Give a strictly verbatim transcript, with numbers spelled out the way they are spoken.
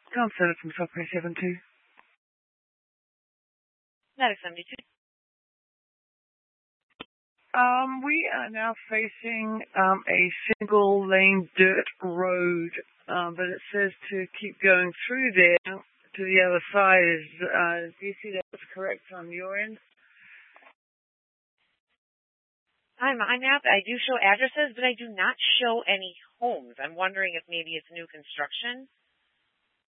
Tom Center from Subway seven two. Medic seventy-two. Um, we are now facing um, a single-lane dirt road, um, but it says to keep going through there to the other side. Is, uh, do you see that's correct on your end? Hi, my map, I do show addresses, but I do not show any homes. I'm wondering if maybe it's new construction.